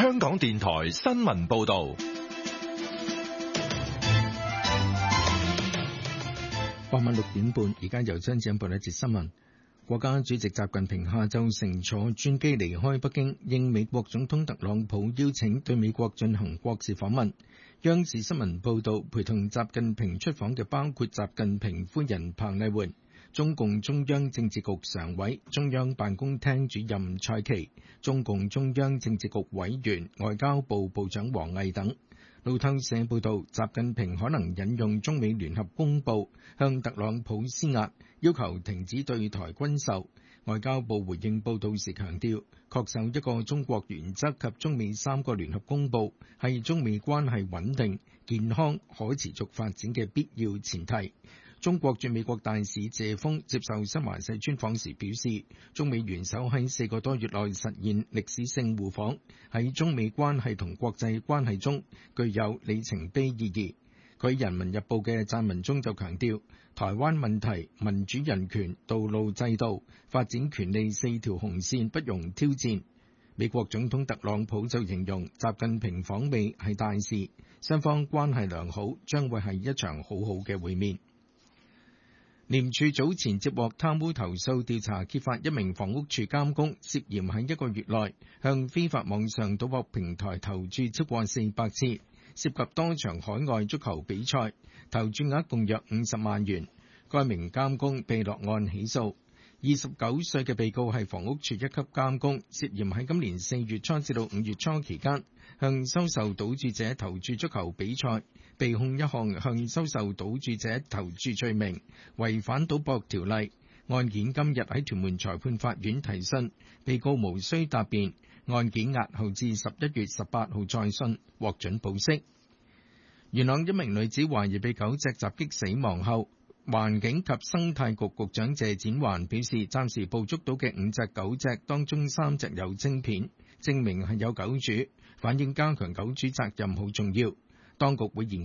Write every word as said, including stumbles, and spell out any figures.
香港電台新聞報道。 傍晚六點半，而家由張子欣報一節新聞。國家主席習近平下晝乘坐專機離開北京，應美國總統特朗普邀請對美國進行國事訪問。央視新聞報道，陪同習近平出訪嘅包括習近平夫人彭麗媛、中共中央政治局常委、中央辦公廳主任蔡奇、中共中央政治局委員、外交部部長王毅等。路透社報道，習近平可能引用中美聯合公報向特朗普施壓，要求停止對台軍售。外交部回應報道時強調，恪守一個中國原則及中美三個聯合公報係中美關係穩定、健康、可持續發展嘅必要前提。中國駐美國大使謝鋒接受新華社專訪時表示，中美元首喺四個多月內實現歷史性互訪，喺中美關係同國際關係中具有里程碑意義。佢《人民日報》嘅撰文中就強調，台灣問題、民主人權、道路制度、發展權利四條紅線不容挑戰。美國總統特朗普就形容習近平訪美係大事，雙方關係良好，將會係一場好好嘅會面。廉署早前接獲貪污投訴，調查揭發一名房屋處監工涉嫌喺一個月內向非法網上賭博平台投注超過四百次，涉及多場海外足球比賽，投注額共約五十萬元。該名監工被落案起訴。二十九歲嘅被告係房屋處一級監工，涉嫌喺今年四月初至到五月初期間向收受賭注者投注足球比賽，被控一項向收受賭注者投注罪名，違反賭博條例。案件今日喺屯門裁判法院提訊，被告無需答辯，案件押後至十一月十八號再訊，獲准保釋。元朗一名女子懷疑被狗隻襲擊死亡後，環境及生態局局長謝展寰表示，暫時捕捉到嘅五隻狗隻當中三隻有晶片，證明係有狗主，反映加強狗主責任好重要。當局會研